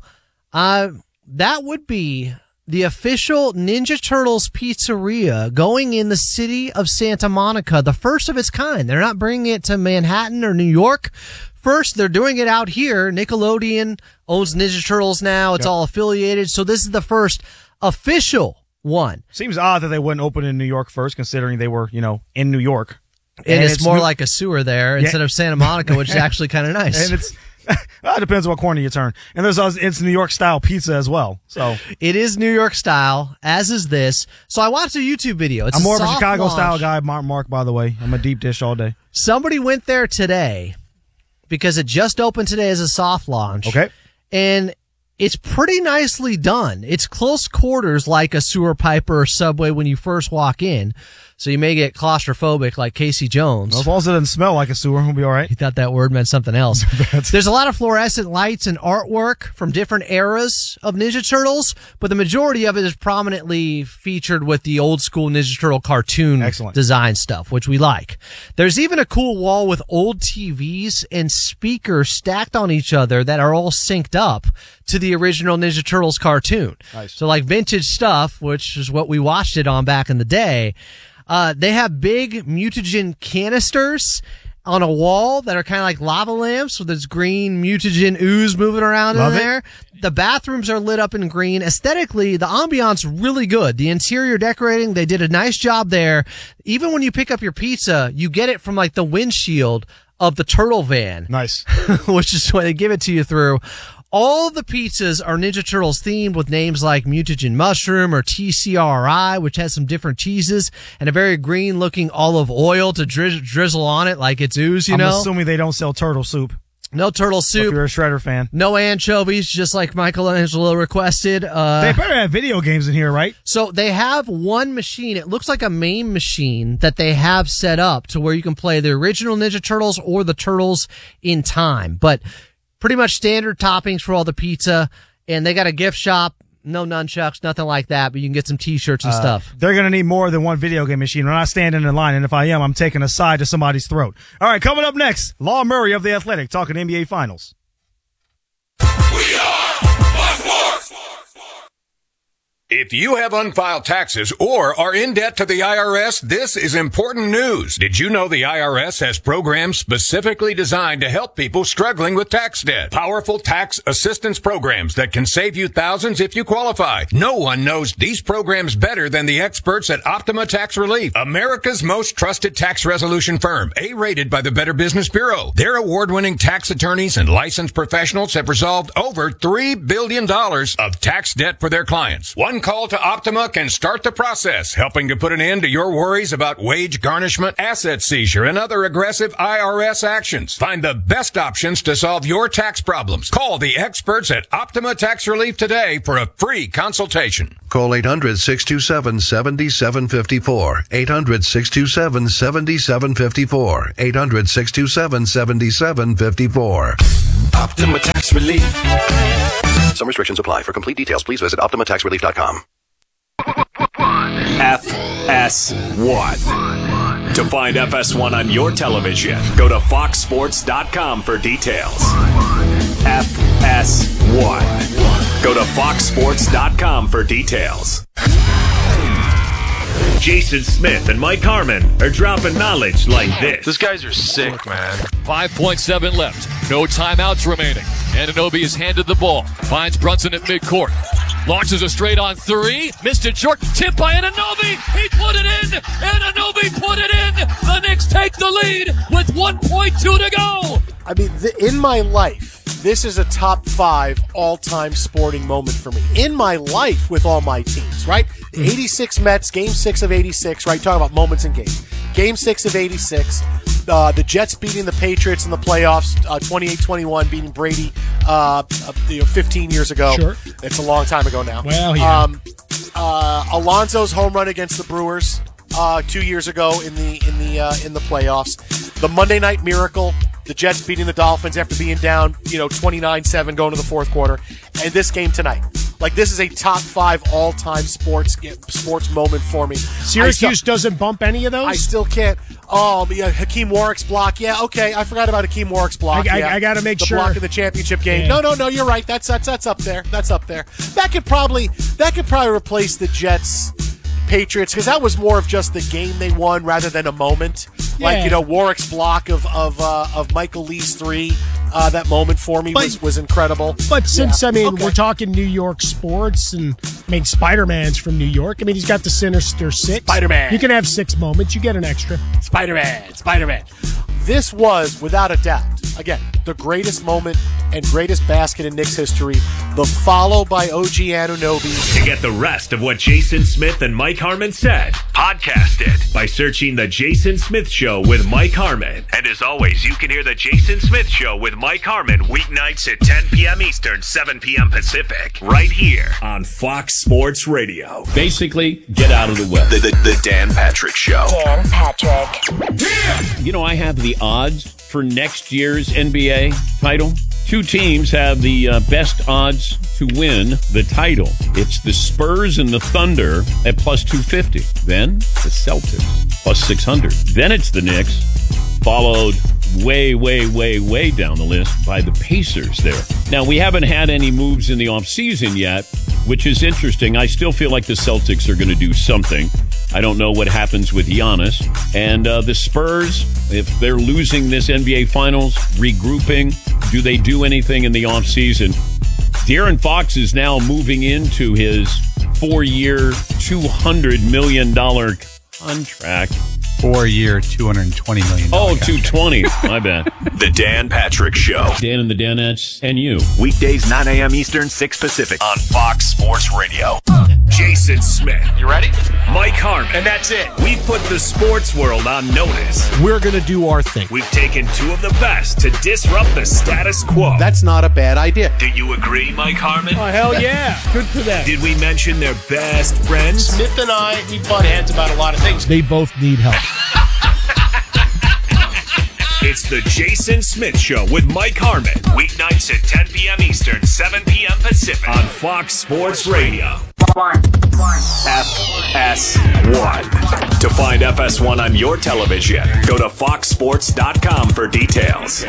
That would be the official Ninja Turtles pizzeria going in the city of Santa Monica, the first of its kind. They're not bringing it to Manhattan or New York. First, they're doing it out here. Nickelodeon owns Ninja Turtles now. It's all affiliated. So this is the first official one. Seems odd that they wouldn't open in New York first, considering they were, in New York. And it's more like a sewer there instead of Santa Monica, which is actually kind of nice. And it's well, it depends on what corner you turn. And it's New York style pizza as well. So it is New York style, as is this. So I watched a YouTube video. I'm more of a Chicago style guy, Mark, by the way. I'm a deep dish all day. Somebody went there today because it just opened today as a soft launch. Okay. And it's pretty nicely done. It's close quarters like a sewer pipe or Subway when you first walk in. So you may get claustrophobic like Casey Jones. Well, as long as it doesn't smell like a sewer, we'll be all right. He thought that word meant something else. There's a lot of fluorescent lights and artwork from different eras of Ninja Turtles, but the majority of it is prominently featured with the old school Ninja Turtle cartoon design stuff, which we like. There's even a cool wall with old TVs and speakers stacked on each other that are all synced up to the original Ninja Turtles cartoon. Nice. So like vintage stuff, which is what we watched it on back in the day. They have big mutagen canisters on a wall that are kind of like lava lamps with this green mutagen ooze moving around in there. The bathrooms are lit up in green. Aesthetically, the ambiance really good. The interior decorating, they did a nice job there. Even when you pick up your pizza, you get it from like the windshield of the turtle van. Nice. Which is what they give it to you through. All the pizzas are Ninja Turtles themed with names like Mutagen Mushroom or TCRI, which has some different cheeses and a very green looking olive oil to drizzle on it like it's ooze, I'm assuming they don't sell turtle soup. No turtle soup. If you're a Shredder fan. No anchovies, just like Michelangelo requested. They better have video games in here, right? So they have one machine. It looks like a main machine that they have set up to where you can play the original Ninja Turtles or the Turtles in Time. But pretty much standard toppings for all the pizza. And they got a gift shop. No nunchucks, nothing like that, but you can get some t-shirts and stuff. They're going to need more than one video game machine. I'm not standing in line, and if I am, I'm taking a side to somebody's throat. All right, coming up next, Law Murray of The Athletic talking NBA Finals. We are Fox Sports. If you have unfiled taxes or are in debt to the IRS, this is important news. Did you know the IRS has programs specifically designed to help people struggling with tax debt? Powerful tax assistance programs that can save you thousands if you qualify. No one knows these programs better than the experts at Optima Tax Relief, America's most trusted tax resolution firm, A-rated by the Better Business Bureau. Their award-winning tax attorneys and licensed professionals have resolved over $3 billion of tax debt for their clients. One One call to Optima can start the process, helping to put an end to your worries about wage garnishment, asset seizure, and other aggressive IRS actions. Find the best options to solve your tax problems. Call the experts at Optima Tax Relief today for a free consultation. Call 800-627-7754. 800-627-7754. 800-627-7754. Optima Tax Relief. Some restrictions apply. For complete details, please visit OptimaTaxRelief.com. FS1. To find FS1 on your television, go to FoxSports.com for details. FS1. Go to FoxSports.com for details. Jason Smith and Mike Harmon are dropping knowledge like this. These guys are sick, man. 5.7 left. No timeouts remaining. Anunoby is handed the ball. Finds Brunson at midcourt. Launches a straight on three. Missed it short. Tip by Anunoby. He put it in. Anunoby put it in. The Knicks take the lead with 1.2 to go. I mean, in my life, this is a top 5 all-time sporting moment for me. In my life with all my teams, right? The 86 Mets, Game 6 of 86, right? Talking about moments in games. Game 6 of 86. The Jets beating the Patriots in the playoffs, 28-21, beating Brady 15 years ago. Sure. It's a long time ago now. Well, yeah. Alonso's home run against the Brewers 2 years ago in the playoffs. The Monday Night Miracle, the Jets beating the Dolphins after being down, 29-7 going to the fourth quarter, and this game tonight. Like, this is a top 5 all-time sports moment for me. Syracuse doesn't bump any of those? I still can't. Oh, yeah, Hakeem Warwick's block. Yeah, okay, I forgot about Hakeem Warwick's block. I got to make sure. The block in the championship game. Yeah. No, you're right. That's up there. That's up there. That could probably replace the Jets Patriots, because that was more of just the game they won rather than a moment. Yeah. Like, Warwick's block of Michael Lee's 3, that moment for me was incredible. But since, we're talking New York sports, and, Spider-Man's from New York. He's got the Sinister Six. Spider-Man. You can have 6 moments. You get an extra. Spider-Man. This was, without a doubt, again, the greatest moment and greatest basket in Knicks history. The follow by OG Anunoby. To get the rest of what Jason Smith and Mike Harmon said, podcast it by searching The Jason Smith Show with Mike Harmon. And as always, you can hear The Jason Smith Show with Mike Harmon weeknights at 10 p.m. Eastern, 7 p.m. Pacific, right here on Fox Sports Radio. Basically, get out of the way. The Dan Patrick Show. Dan Patrick. I have the odds for next year's NBA title. 2 teams have the best odds to win the title. It's the Spurs and the Thunder at plus 250. Then the Celtics plus 600. Then it's the Knicks, followed way, way, way, way down the list by the Pacers there. Now, we haven't had any moves in the offseason yet, which is interesting. I still feel like the Celtics are going to do something. I don't know what happens with Giannis. And the Spurs, if they're losing this NBA Finals, regrouping, do they do anything in the offseason? De'Aaron Fox is now moving into his 4-year, $200 million contract. 4-year, $220 million. Oh, 220. My bad. The Dan Patrick Show. Dan and the Danettes and you. Weekdays, 9 a.m. Eastern, 6 Pacific on Fox Sports Radio. Jason Smith. You ready? Mike Harmon. And that's it. We've put the sports world on notice. We're going to do our thing. We've taken 2 of the best to disrupt the status quo. That's not a bad idea. Do you agree, Mike Harmon? Oh, hell yeah. Good for them. Did we mention their best friends? Smith and I, we butt heads about a lot of things. They both need help. It's the Jason Smith Show with Mike Harmon. Weeknights at 10 p.m. Eastern, 7 p.m. Pacific on Fox Sports Radio. FS1. To find FS1 on your television, go to FoxSports.com for details.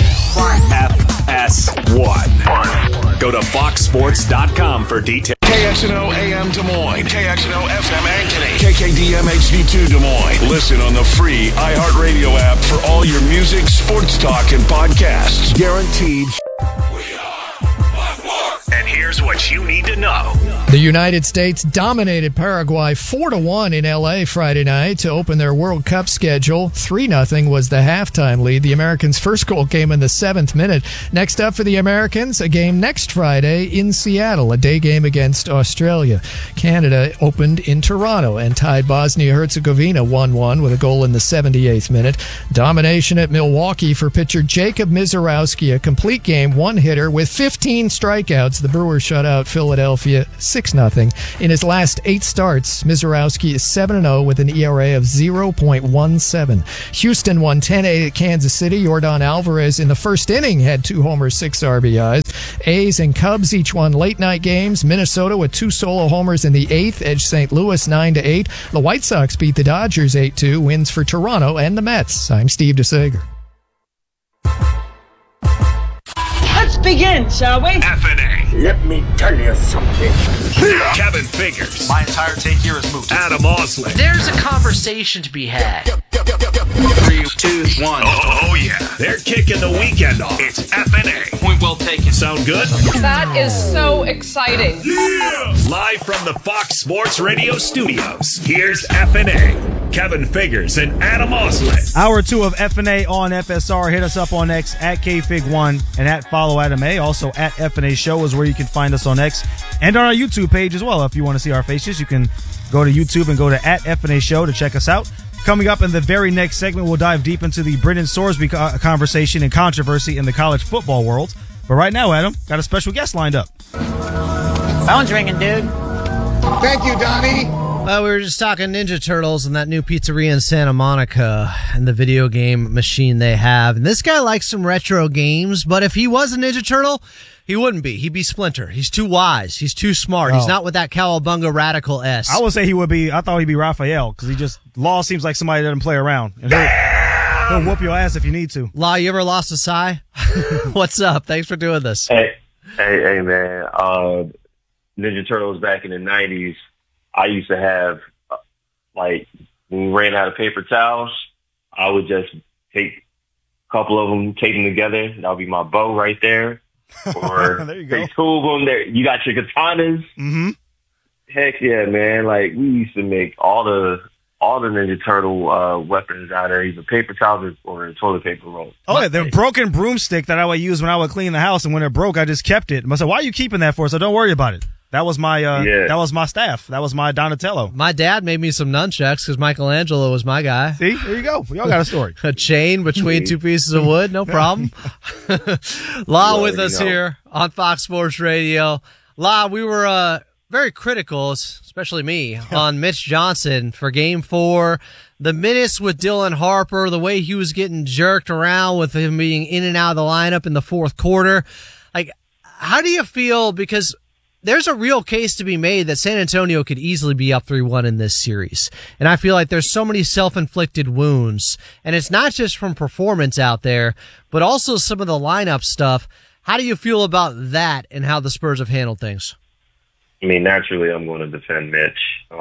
FS1. Go to FoxSports.com for details. KXNO AM Des Moines, KXNO FM Ankeny, KKDM HD2 Des Moines. Listen on the free iHeartRadio app for all your music, sports talk, and podcasts. Guaranteed. And here's Here's what you need to know. The United States dominated Paraguay 4-1 in L.A. Friday night to open their World Cup schedule. 3-0 was the halftime lead. The Americans' first goal came in the 7th minute. Next up for the Americans, a game next Friday in Seattle, a day game against Australia. Canada opened in Toronto and tied Bosnia-Herzegovina 1-1 with a goal in the 78th minute. Domination at Milwaukee for pitcher Jacob Mizorowski, a complete game one-hitter with 15 strikeouts. The Brewers shut out Philadelphia 6-0. In his last 8 starts, Mizorowski is 7-0 with an ERA of 0.17. Houston won 10-8 at Kansas City. Yordan Alvarez in the first inning had 2 homers, 6 RBIs. A's and Cubs each won late-night games. Minnesota with 2 solo homers in the 8th edged St. Louis 9-8. The White Sox beat the Dodgers 8-2. Wins for Toronto and the Mets. I'm Steve DeSager. Let's begin, shall we? FNA. Let me tell you something. Kevin Figures. My entire take here is moot. Adam Osley. There's a conversation to be had. 3, 2, 1. Oh, yeah. They're kicking the weekend off. It's FNA. Point well taken. Sound good? That is so exciting. Yeah! Live from the Fox Sports Radio studios, here's FNA. Kevin Figures and Adam Osley. Hour 2 of FNA on FSR. Hit us up on X at KFig1 and at Follow Adam A. Also at FNA Show is where you can find us on X and on our YouTube page as well. If you want to see our faces, you can go to YouTube and go to at FNA Show to check us out. Coming up in the very next segment, we'll dive deep into the Brendan Sorsby conversation and controversy in the college football world. But right now, Adam, got a special guest lined up. Phone's ringing, dude. Thank you, Donnie. Well, we were just talking Ninja Turtles and that new pizzeria in Santa Monica and the video game machine they have. And this guy likes some retro games, but if he was a Ninja Turtle, he wouldn't be. He'd be Splinter. He's too wise. He's too smart. He's not with that Cowabunga Radical S. I would say he would be. I thought he'd be Raphael because Law seems like somebody that doesn't play around. And he'll whoop your ass if you need to. Law, you ever lost a sigh? What's up? Thanks for doing this. Hey, man. Ninja Turtles back in the 90s. I used to have, when we ran out of paper towels, I would just take a couple of them, tape them together. That'll be my bow right there. Or there you go. take 2 of them there. You got your katanas. Mm-hmm. Heck yeah, man. We used to make all the Ninja Turtle weapons out there, either paper towels or toilet paper rolls. Oh, yeah, the broken broomstick that I would use when I would clean the house, and when it broke, I just kept it. I said, why are you keeping that for? So don't worry about it. That was my that was my staff. That was my Donatello. My dad made me some nunchucks because Michelangelo was my guy. See, there you go. We all got a story. A chain between 2 pieces of wood, no problem. La with us here on Fox Sports Radio. La, we were very critical, especially me, on Mitch Johnson for Game 4. The minutes with Dylan Harper, the way he was getting jerked around with him being in and out of the lineup in the 4th quarter. How do you feel? Because there's a real case to be made that San Antonio could easily be up 3-1 in this series. And I feel like there's so many self-inflicted wounds. And it's not just from performance out there, but also some of the lineup stuff. How do you feel about that and how the Spurs have handled things? I mean, naturally, I'm going to defend Mitch.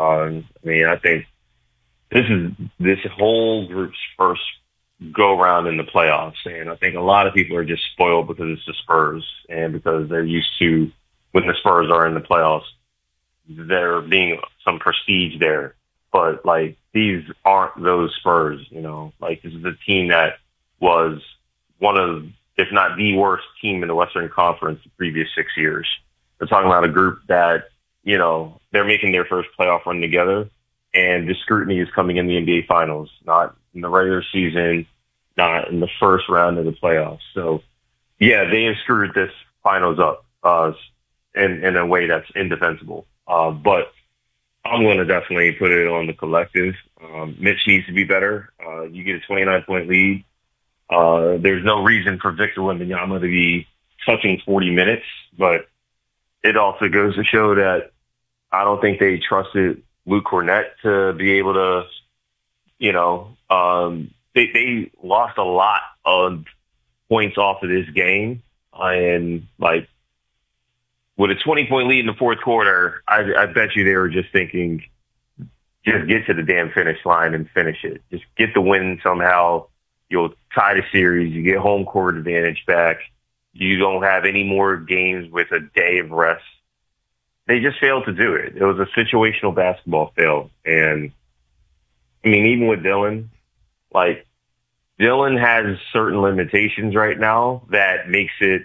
I think this is this whole group's first go-round in the playoffs. And I think a lot of people are just spoiled because it's the Spurs and because they're used to, when the Spurs are in the playoffs, there being some prestige there. But, these aren't those Spurs, This is a team that was one of, if not the worst team in the Western Conference the previous 6 years. We're talking about a group that, they're making their first playoff run together, and the scrutiny is coming in the NBA Finals, not in the regular season, not in the first round of the playoffs. So, yeah, they have screwed this Finals up in a way that's indefensible. But I'm going to definitely put it on the collective. Mitch needs to be better. You get a 29-point lead. There's no reason for Victor Wembanyama to be touching 40 minutes, but it also goes to show that I don't think they trusted Luke Cornett to be able to, they lost a lot of points off of this game. And with a 20-point lead in the 4th quarter, I bet you they were just thinking, just get to the damn finish line and finish it. Just get the win somehow. You'll tie the series. You get home court advantage back. You don't have any more games with a day of rest they just failed to do it. It was a situational basketball fail. And I mean, even with Dillon, like Dillon has certain limitations right now that makes it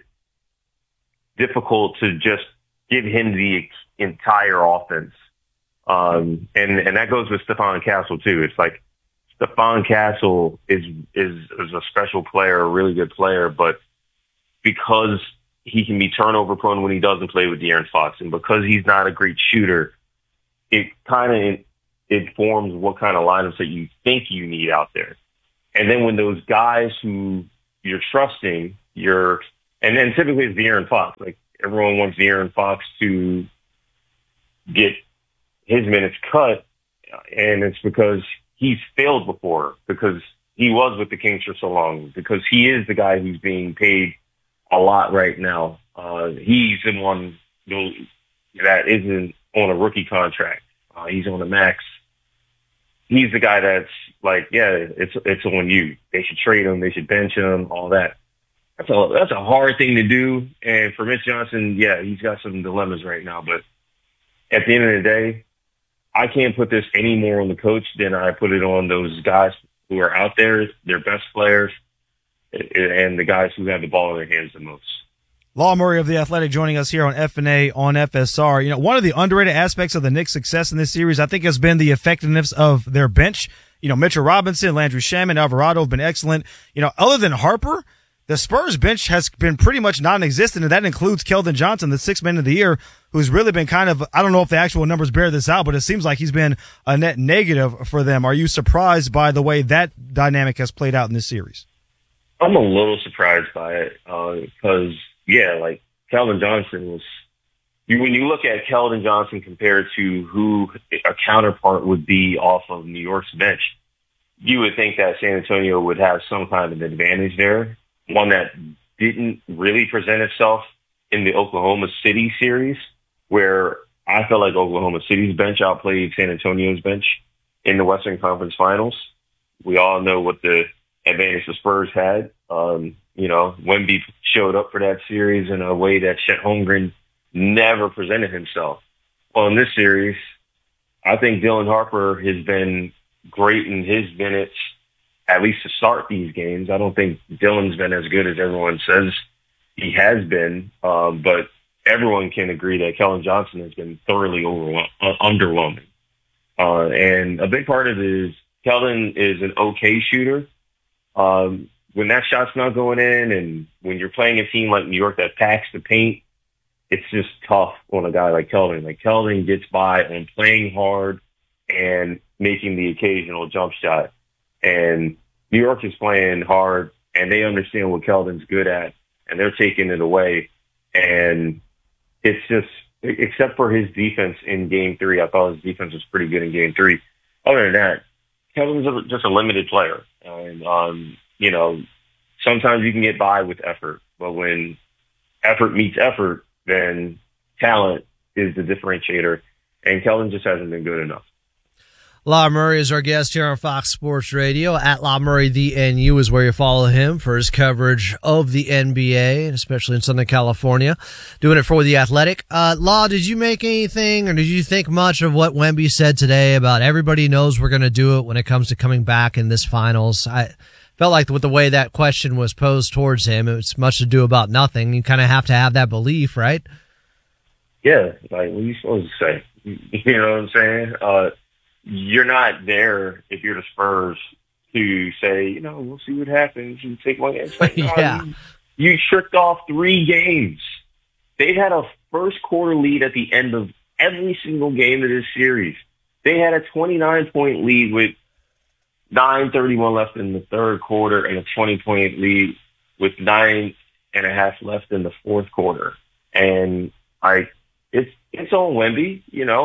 difficult to just give him the entire offense. And that goes with Stephon Castle too. It's like Stephon Castle is a special player, a really good player, but because he can be turnover prone when he doesn't play with De'Aaron Fox, and because he's not a great shooter, it kind of informs what kind of lineups that you think you need out there. And then when those guys who you're trusting, and then typically it's De'Aaron Fox. Like everyone wants De'Aaron Fox to get his minutes cut, and it's because he's failed before, because he was with the Kings for so long, because he is the guy who's being paid a lot right now. He's the one that isn't on a rookie contract. He's on a max. He's the guy that's like, yeah, it's on you. They should trade him. They should bench him. All that. That's a hard thing to do. And for Mitch Johnson, yeah, he's got some dilemmas right now. But at the end of the day, I can't put this any more on the coach than I put it on those guys who are out there, their best players, and the guys who have the ball in their hands the most. Law Murray of The Athletic joining us here on FNA on FSR. You know, one of the underrated aspects of the Knicks' success in this series, I think, has been the effectiveness of their bench. You know, Mitchell Robinson, Landry Shamet, Alvarado have been excellent. You know, other than Harper, the Spurs bench has been pretty much non-existent, and that includes Keldon Johnson, the sixth man of the year, who's really been kind of, I don't know if the actual numbers bear this out, but it seems like he's been a net negative for them. Are you surprised by the way that dynamic has played out in this series? I'm a little surprised by it because, yeah, like Keldon Johnson was, when you look at Keldon Johnson compared to who a counterpart would be off of New York's bench, you would think that San Antonio would have some kind of advantage there, one that didn't really present itself in the Oklahoma City series, where I felt like Oklahoma City's bench outplayed San Antonio's bench in the Western Conference Finals. We all know what the advantage the Spurs had. Wemby showed up for that series in a way that Chet Holmgren never presented himself. Well, in this series, I think Dylan Harper has been great in his minutes, at least to start these games. I don't think Dylan's been as good as everyone says he has been, but everyone can agree that Keldon Johnson has been thoroughly underwhelming. And a big part of it is Keldon is an okay shooter. When that shot's not going in and when you're playing a team like New York that packs the paint, it's just tough on a guy like Keldon. Like Keldon gets by on playing hard and making the occasional jump shot. And New York is playing hard and they understand what Keldon's good at and they're taking it away. And it's just, except for his defense in game 3, I thought his defense was pretty good in game 3. Other than that, Keldon's just a limited player. And, sometimes you can get by with effort, but when effort meets effort, then talent is the differentiator. And Keldon just hasn't been good enough. Law Murray is our guest here on Fox Sports Radio. At Law Murray, the NU is where you follow him for his coverage of the NBA, especially in Southern California, doing it for The Athletic. Law, did you make anything or did you think much of what Wemby said today about everybody knows we're going to do it when it comes to coming back in this finals? I felt like with the way that question was posed towards him, it's much to do about nothing. You kind of have to have that belief, right? Yeah, like, what are you supposed to say? You know what I'm saying? You're not there if you're the Spurs to say, we'll see what happens and take one game. Like, yeah. You tricked off 3 games. They've had a first quarter lead at the end of every single game of this series. They had a 29-point lead with 9:31 left in the third quarter and a 20-point lead with 9.5 left in the fourth quarter. And it's on Wemby,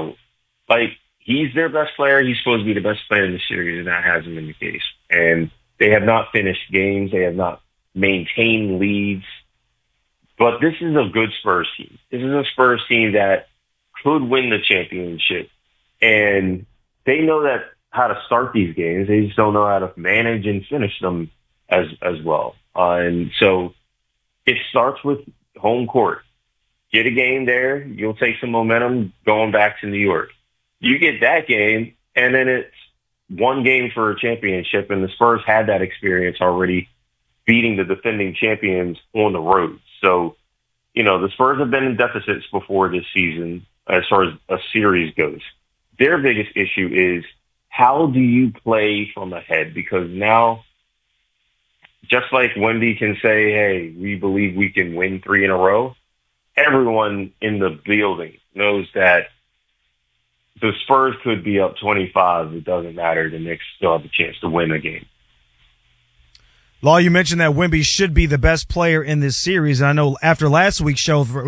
he's their best player. He's supposed to be the best player in the series, and that hasn't been the case. And they have not finished games. They have not maintained leads. But this is a good Spurs team. This is a Spurs team that could win the championship. And they know that how to start these games. They just don't know how to manage and finish them as well. And so it starts with home court. get a game there. You'll take some momentum going back to New York. You get that game, and then it's one game for a championship, and the Spurs had that experience already beating the defending champions on the road. So, the Spurs have been in deficits before this season as far as a series goes. Their biggest issue is how do you play from ahead? Because now, just like Wemby can say, hey, we believe we can win 3 in a row, everyone in the building knows that the Spurs could be up 25. It doesn't matter. The Knicks still have a chance to win a game. Law, you mentioned that Wemby should be the best player in this series. And I know after last week's show,